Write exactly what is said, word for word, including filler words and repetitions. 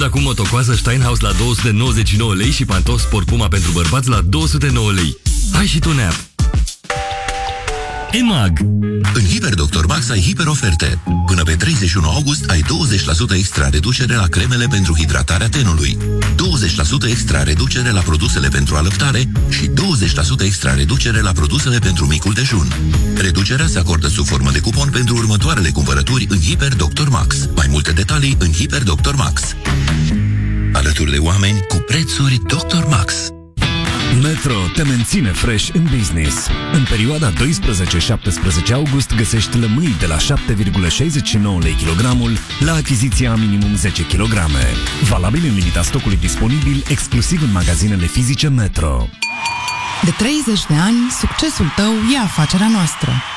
acum motocoază Steinhaus la două sute nouăzeci și nouă lei și pantofi Sport Puma pentru bărbați la două sute nouă lei. Hai și tu, Neap! E M A G. În Hiper Doctor Max ai hiper oferte. Până pe treizeci și unu august ai douăzeci la sută extra reducere la cremele pentru hidratarea tenului, douăzeci la sută extra reducere la produsele pentru alăptare și douăzeci la sută extra reducere la produsele pentru micul dejun. Reducerea se acordă sub formă de cupon pentru următoarele cumpărături în Hiper Doctor Max. Mai multe detalii în Hiper Doctor Max. Alături de oameni cu prețuri Doctor Max. Metro te menține fresh în business. În perioada doisprezece șaptesprezece august găsești lămâi de la șapte virgulă șaizeci și nouă lei kilogramul la achiziția a minimum zece kilograme. Valabil în limita stocului disponibil, exclusiv în magazinele fizice Metro. De treizeci de ani, succesul tău e afacerea noastră.